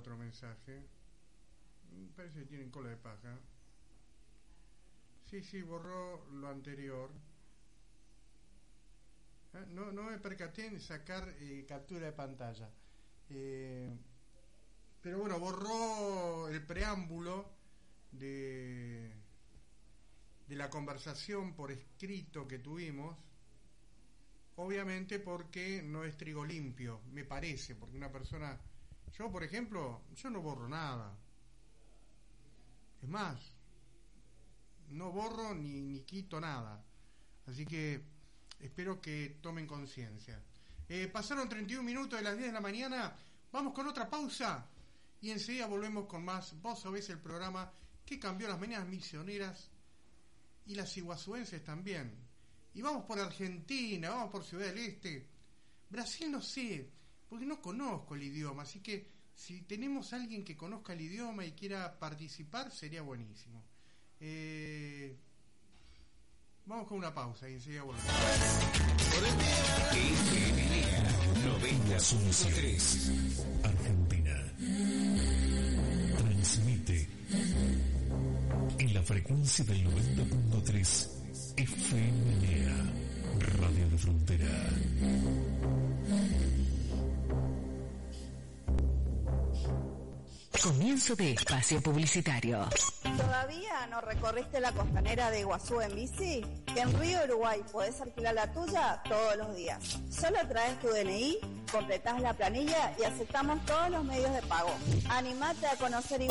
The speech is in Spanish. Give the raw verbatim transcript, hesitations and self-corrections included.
otro mensaje. Parece que tienen cola de paja. Sí, sí, borró lo anterior. No, no me percaté en sacar eh, captura de pantalla. Eh, pero bueno, borró el preámbulo de, de la conversación por escrito que tuvimos. Obviamente porque no es trigo limpio, me parece, porque una persona... Yo, por ejemplo, yo no borro nada. Es más, no borro ni, ni quito nada. Así que espero que tomen conciencia. Eh, pasaron treinta y un minutos de las diez de la mañana. Vamos con otra pausa y enseguida volvemos con más. Vos sabés, el programa que cambió las mañanas misioneras y las iguazuenses también. Y vamos por Argentina, vamos por Ciudad del Este. Brasil no sé, porque no conozco el idioma, así que si tenemos a alguien que conozca el idioma y quiera participar, sería buenísimo. Eh, vamos con una pausa y enseguida volvemos. noventa punto tres Argentina. Transmite en la frecuencia del noventa punto tres F M N A, Radio de Frontera. Comienzo de espacio publicitario. ¿Todavía no recorriste la costanera de Iguazú en bici? En Río Uruguay podés alquilar la tuya todos los días. Solo traes tu D N I, completás la planilla y aceptamos todos los medios de pago. Animate a conocer